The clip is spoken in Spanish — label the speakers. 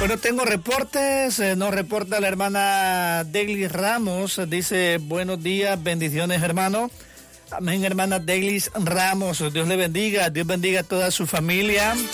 Speaker 1: Bueno, tengo reportes, nos reporta la hermana Deglis Ramos, dice, buenos días, bendiciones hermano. Amén, hermana Deglis Ramos, Dios le bendiga, Dios bendiga a toda su familia.